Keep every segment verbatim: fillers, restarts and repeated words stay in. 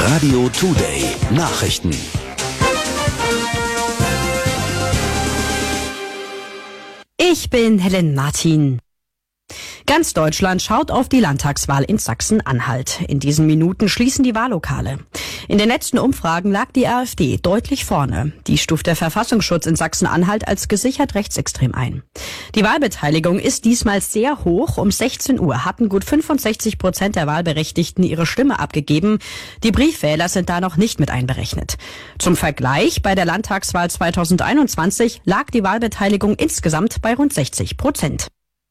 Radio Today Nachrichten. Ich bin Helen Martin. Ganz Deutschland schaut auf die Landtagswahl in Sachsen-Anhalt. In diesen Minuten schließen die Wahllokale. In den letzten Umfragen lag die AfD deutlich vorne. Die stuft der Verfassungsschutz in Sachsen-Anhalt als gesichert rechtsextrem ein. Die Wahlbeteiligung ist diesmal sehr hoch. Um sechzehn Uhr hatten gut fünfundsechzig Prozent der Wahlberechtigten ihre Stimme abgegeben. Die Briefwähler sind da noch nicht mit einberechnet. Zum Vergleich, bei der Landtagswahl zweitausendeinundzwanzig lag die Wahlbeteiligung insgesamt bei rund sechzig Prozent.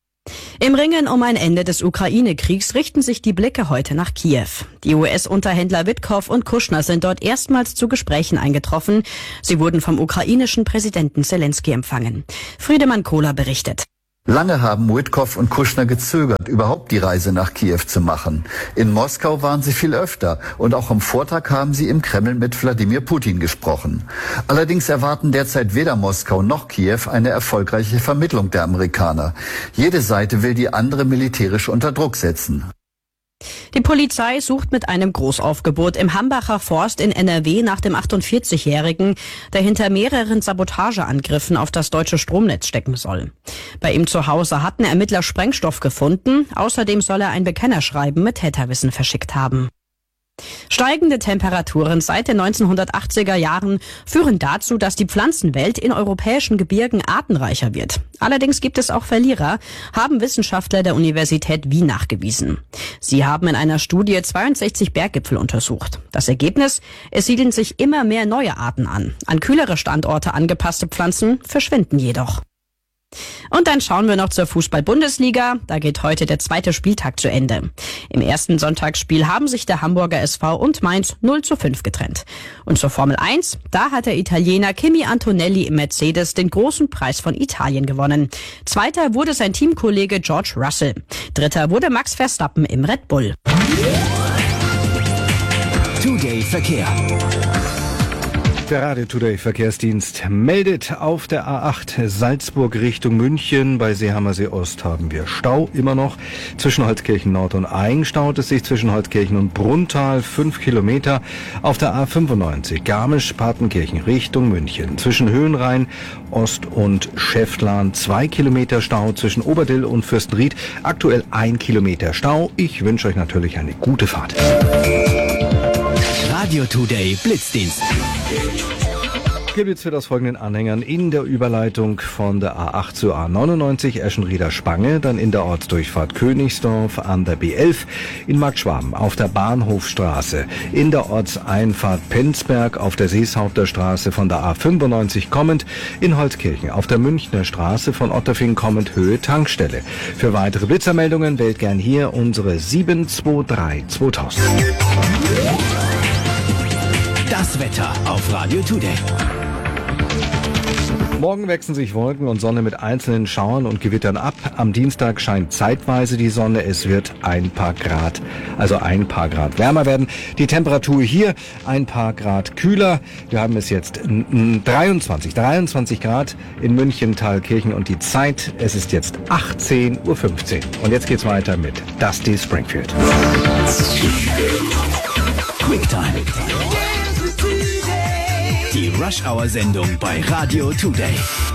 Im Ringen um ein Ende des Ukraine-Kriegs richten sich die Blicke heute nach Kiew. Die U S-Unterhändler Witkow und Kushner sind dort erstmals zu Gesprächen eingetroffen. Sie wurden vom ukrainischen Präsidenten Zelensky empfangen. Friedemann Kohler berichtet. Lange haben Witkow und Kushner gezögert, überhaupt die Reise nach Kiew zu machen. In Moskau waren sie viel öfter und auch am Vortag haben sie im Kreml mit Wladimir Putin gesprochen. Allerdings erwarten derzeit weder Moskau noch Kiew eine erfolgreiche Vermittlung der Amerikaner. Jede Seite will die andere militärisch unter Druck setzen. Die Polizei sucht mit einem Großaufgebot im Hambacher Forst in N R W nach dem achtundvierzigjährigen, der hinter mehreren Sabotageangriffen auf das deutsche Stromnetz stecken soll. Bei ihm zu Hause hatten Ermittler Sprengstoff gefunden. Außerdem soll er ein Bekennerschreiben mit Täterwissen verschickt haben. Steigende Temperaturen seit den neunzehnhundertachtziger Jahren führen dazu, dass die Pflanzenwelt in europäischen Gebirgen artenreicher wird. Allerdings gibt es auch Verlierer, haben Wissenschaftler der Universität Wien nachgewiesen. Sie haben in einer Studie zweiundsechzig Berggipfel untersucht. Das Ergebnis: Es siedeln sich immer mehr neue Arten an. An kühlere Standorte angepasste Pflanzen verschwinden jedoch. Und dann schauen wir noch zur Fußball-Bundesliga. Da geht heute der zweite Spieltag zu Ende. Im ersten Sonntagsspiel haben sich der Hamburger S V und Mainz null zu fünf getrennt. Und zur Formel eins, da hat der Italiener Kimi Antonelli im Mercedes den großen Preis von Italien gewonnen. Zweiter wurde sein Teamkollege George Russell. Dritter wurde Max Verstappen im Red Bull. Today Verkehr. Der Radio Today Verkehrsdienst meldet auf der A acht Salzburg Richtung München. Bei Seehammersee Ost haben wir Stau immer noch. Zwischen Holzkirchen Nord und Aing staut es sich, zwischen Holzkirchen und Brunntal fünf Kilometer. Auf der A fünfundneunzig Garmisch-Partenkirchen Richtung München. Zwischen Höhenrhein Ost und Schäftlarn zwei Kilometer Stau. Zwischen Oberdill und Fürstenried aktuell ein Kilometer Stau. Ich wünsche euch natürlich eine gute Fahrt. Radio Today Blitzdienst. Hier Blitz wird aus folgenden Anhängern in der Überleitung von der A acht zur A neunundneunzig Eschenrieder-Spange, dann in der Ortsdurchfahrt Königsdorf an der B elf, in Marktschwaben auf der Bahnhofstraße, in der Ortseinfahrt Penzberg auf der Seeshaupter Straße von der A fünfundneunzig kommend, in Holzkirchen auf der Münchner Straße von Otterfing kommend Höhe Tankstelle. Für weitere Blitzermeldungen wählt gern hier unsere sieben zwei drei zweitausend. Das Wetter auf Radio Today. Morgen wechseln sich Wolken und Sonne mit einzelnen Schauern und Gewittern ab. Am Dienstag scheint zeitweise die Sonne. Es wird ein paar Grad, also ein paar Grad wärmer werden. Die Temperatur hier ein paar Grad kühler. Wir haben es jetzt dreiundzwanzig, dreiundzwanzig Grad in München, Thalkirchen und die Zeit, es ist jetzt achtzehn Uhr fünfzehn. Und jetzt geht's weiter mit Dusty Springfield. Quicktime. Die Rush-Hour-Sendung bei Radio Today.